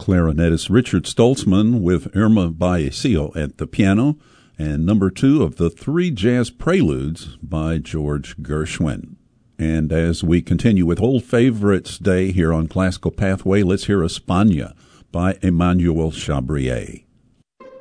clarinetist Richard Stoltzman with Irma Baesio at the piano, and number 2 of the 3 jazz preludes by George Gershwin. And as we continue with Old Favorites Day here on Classical Pathway, let's hear España by Emmanuel Chabrier.